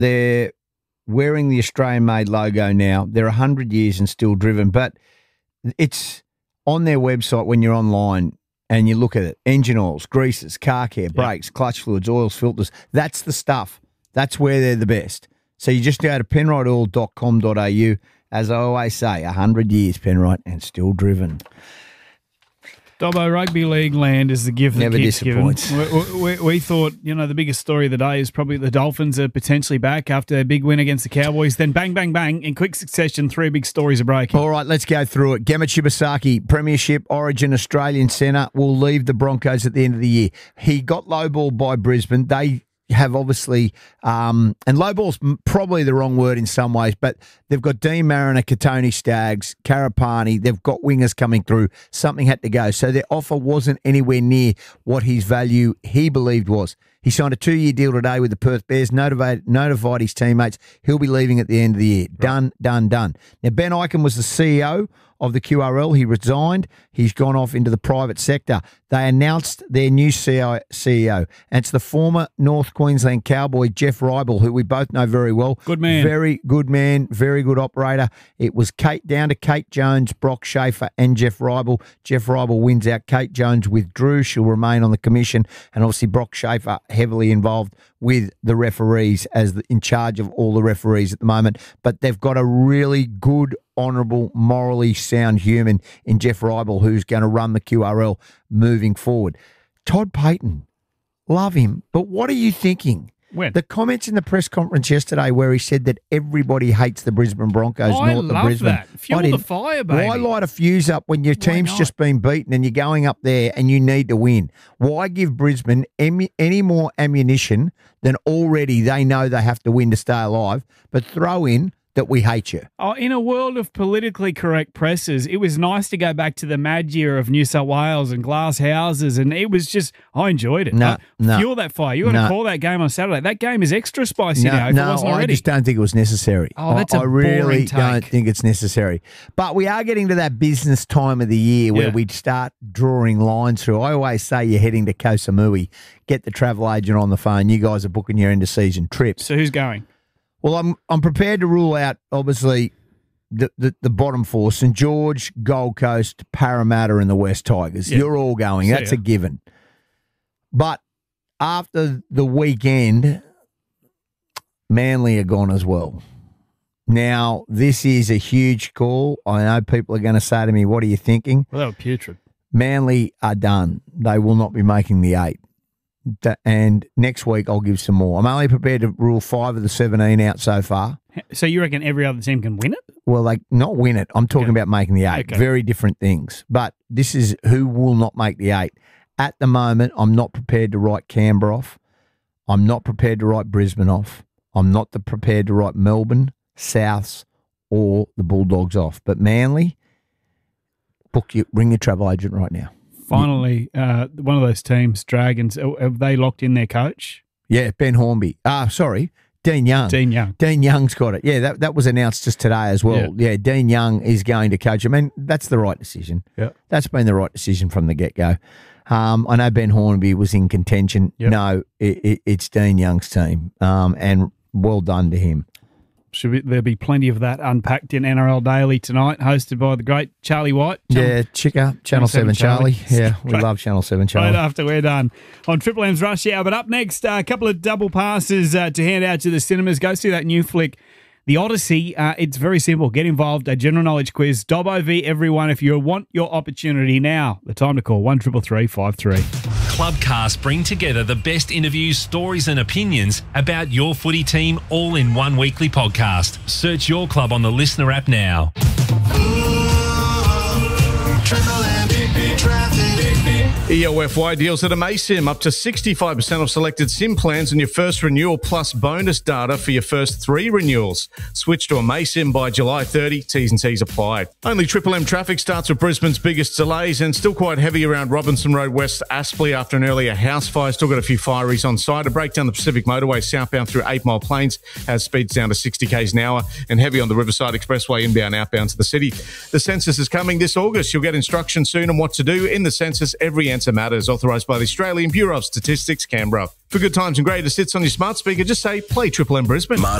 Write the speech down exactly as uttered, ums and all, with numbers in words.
They're wearing the Australian-made logo now. They're one hundred years and still driven, but it's on their website when you're online and you look at it. Engine oils, greases, car care, brakes, yep. clutch fluids, oils, filters. That's the stuff. That's where they're the best. So you just go to penrite oil dot com dot a u. As I always say, one hundred years, Penrite, and still driven. Dobbo, rugby league land is the gift that Never keeps disappoints. giving. We, we, we thought, you know, the biggest story of the day is probably the Dolphins are potentially back after a big win against the Cowboys. Then bang, bang, bang, in quick succession, three big stories are breaking. All right, let's go through it. Gemma Shibasaki, Premiership Origin Australian Centre, will leave the Broncos at the end of the year. He got lowballed by Brisbane. They have obviously, um, and lowball's probably the wrong word in some ways, but they've got Dean Mariner, Katoni Staggs, Karapani. They've got wingers coming through. Something had to go. So their offer wasn't anywhere near what his value he believed was. He signed a two-year deal today with the Perth Bears, notified, notified his teammates he'll be leaving at the end of the year. Right. Done, done, done. Now, Ben Ikin was the C E O of the Q R L. He resigned. He's gone off into the private sector. They announced their new C E O, and it's the former North Queensland Cowboy, Jeff Ribel, who we both know very well. Good man. Very good man, very good operator. It was Kate down to Kate Jones, Brock Schaefer, and Jeff Ribel. Jeff Ribel wins out. Kate Jones withdrew. She'll remain on the commission. And obviously Brock Schaefer heavily involved with the referees as the, in charge of all the referees at the moment. But they've got a really good, honourable, morally sound human in Jeff Ribel who's going to run the Q R L moving forward. Todd Payton, love him, but what are you thinking? When? The comments in the press conference yesterday where he said that everybody hates the Brisbane Broncos I north of love Brisbane. that. Fuel the fire, baby. Why light a fuse up when your team's just been beaten and you're going up there and you need to win? Why give Brisbane any, any more ammunition than already they know they have to win to stay alive, but throw in that we hate you? Oh, in a world of politically correct presses, it was nice to go back to the mad year of New South Wales and glass houses, and it was just, I enjoyed it. No, no. Fuel that fire. You want no. to call that game on Saturday. That game is extra spicy no, now if no, it wasn't I already. just don't think it was necessary. Oh, that's I, a I really boring take. don't think it's necessary. But we are getting to that business time of the year where Yeah. we start drawing lines through. I always say you're heading to Koh Samui, get the travel agent on the phone. You guys are booking your end of season trips. So who's going? Well, I'm I'm prepared to rule out, obviously, the, the, the bottom four, St George, Gold Coast, Parramatta and the West Tigers. Yeah. You're all going. See That's ya. a given. But after the weekend, Manly are gone as well. Now, this is a huge call. I know people are going to say to me, what are you thinking? Well, they were putrid. Manly are done. They will not be making the eight. Da- And next week I'll give some more. I'm only prepared to rule five of the seventeen out so far. So you reckon every other team can win it? Well, like not win it. I'm talking Okay. about making the eight. Okay. Very different things. But this is who will not make the eight. At the moment, I'm not prepared to write Canberra off. I'm not prepared to write Brisbane off. I'm not the prepared to write Melbourne, Souths, or the Bulldogs off. But Manly, book you, ring your travel agent right now. Finally, uh, one of those teams, Dragons, uh, have they locked in their coach? Yeah, Ben Hornby. Ah, sorry, Dean Young. Dean Young. Dean Young's got it. Yeah, that, that was announced just today as well. Yeah. yeah, Dean Young is going to coach. I mean, that's the right decision. Yeah. That's been the right decision from the get-go. Um, I know Ben Hornby was in contention. Yep. No, it, it, it's Dean Young's team, um, and well done to him. Should be, there'll be plenty of that unpacked in N R L Daily tonight, hosted by the great Charlie White. Channel, yeah, Chicka, Channel seven Charlie. Charlie. Yeah, we Right. love Channel seven Charlie. Right after we're done on Triple M's Rush Hour. But up next, uh, a couple of double passes uh, to hand out to the cinemas. Go see that new flick, The Odyssey. Uh, it's very simple. Get involved. A general knowledge quiz. Dobbo v everyone. If you want your opportunity now, the time to call one triple three five three. Clubcast bring together the best interviews, stories and opinions about your footy team all in one weekly podcast. Search your club on the Listener app now. E O F Y deals at Amaysim. Up to sixty-five percent of selected SIM plans on your first renewal plus bonus data for your first three renewals. Switch to Amaysim by July thirtieth. T's and C's applied. Only Triple M traffic starts with Brisbane's biggest delays and still quite heavy around Robinson Road West Aspley after an earlier house fire. Still got a few fireys on site. A break down the Pacific Motorway southbound through eight Mile Plains has speeds down to sixty k's an hour and heavy on the Riverside Expressway inbound outbound to the city. The census is coming this August. You'll get instructions soon on what to do in the census. Every answer Cancer Matters, authorised by the Australian Bureau of Statistics, Canberra. For good times and greatest hits on your smart speaker, just say play Triple M Brisbane.